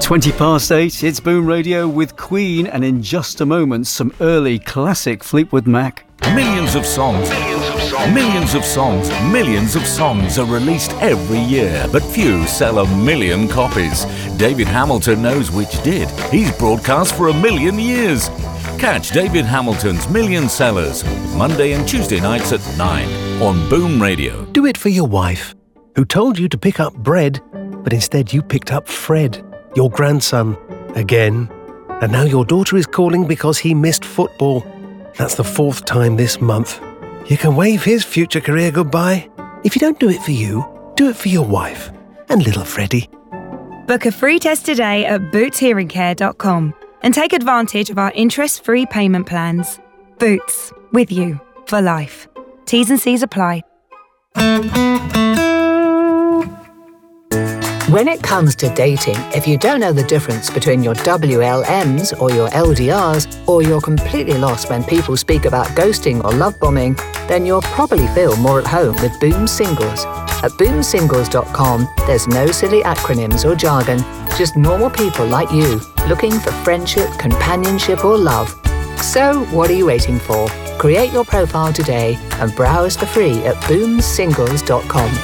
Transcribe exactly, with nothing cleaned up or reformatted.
twenty past eight, it's Boom Radio with Queen, and in just a moment, some early classic Fleetwood Mac. Millions of songs, millions of songs, millions of songs, millions of songs are released every year, but few sell a million copies. David Hamilton knows which did. He's broadcast for a million years. Catch David Hamilton's Million Sellers Monday and Tuesday nights at nine on Boom Radio. Do it for your wife, who told you to pick up bread, but instead you picked up Fred, your grandson, again. And now your daughter is calling because he missed football. That's the fourth time this month. You can wave his future career goodbye. If you don't do it for you, do it for your wife and little Freddie. Book a free test today at boots hearing care dot com and take advantage of our interest-free payment plans. Boots, with you for life. T's and C's apply. When it comes to dating, if you don't know the difference between your W L Ms or your L D Rs, or you're completely lost when people speak about ghosting or love bombing, then you'll probably feel more at home with Boom Singles. At boom singles dot com, there's no silly acronyms or jargon, just normal people like you, looking for friendship, companionship or love. So, what are you waiting for? Create your profile today and browse for free at boom singles dot com.